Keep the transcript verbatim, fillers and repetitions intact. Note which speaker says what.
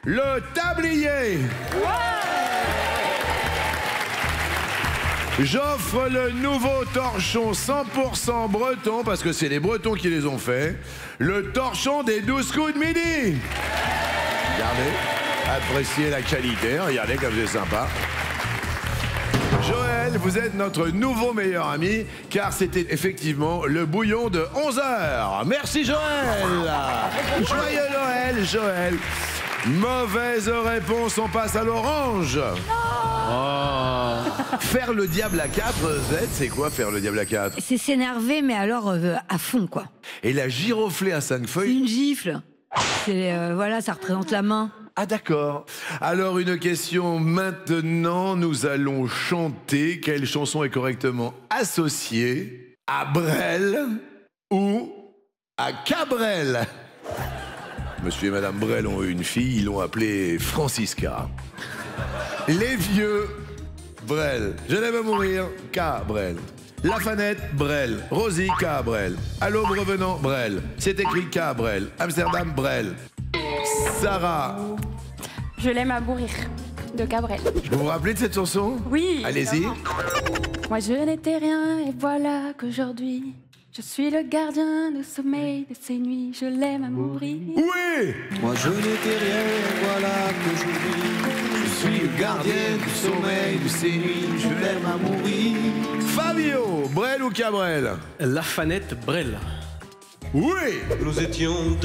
Speaker 1: le tablier. J'offre le nouveau torchon cent pour cent breton, parce que c'est les Bretons qui les ont faits. Le torchon des douze coups de midi. Regardez, appréciez la qualité, regardez comme c'est sympa. Joël, vous êtes notre nouveau meilleur ami, car c'était effectivement le bouillon de onze heures. Merci Joël. Joyeux Noël, Joël. Mauvaise réponse, on passe à l'orange. Oh. Faire le diable à quatre, Z, c'est quoi faire le diable à quatre?
Speaker 2: C'est s'énerver, mais alors euh, à fond, quoi.
Speaker 1: Et la giroflée à cinq
Speaker 2: C'est
Speaker 1: feuilles?
Speaker 2: une gifle. C'est, euh, voilà, ça représente la main.
Speaker 1: Ah d'accord. Alors une question maintenant, nous allons chanter. Quelle chanson est correctement associée à Brel ou à Cabrel? Monsieur et Madame Brel ont eu une fille, ils l'ont appelée Francisca. Les vieux, Brel. Je l'aime à mourir, Cabrel. La Fanette, Brel. Rosie, Cabrel. À l'aube revenant, Brel. C'est écrit Cabrel. Amsterdam, Brel. Sarah.
Speaker 3: Je l'aime à mourir, de Cabrel.
Speaker 1: Vous vous rappelez de cette chanson?
Speaker 3: Oui.
Speaker 1: Allez-y.
Speaker 3: Moi je n'étais rien et voilà qu'aujourd'hui je suis le gardien du sommeil de ces nuits. Je l'aime à mourir.
Speaker 1: Oui.
Speaker 4: Moi je n'étais rien, voilà qu'aujourd'hui je suis le gardien du sommeil de ces nuits. Je l'aime à mourir.
Speaker 1: Fabio, Brel ou Cabrel?
Speaker 5: La Fanette Brel.
Speaker 1: Oui.
Speaker 4: Nous étions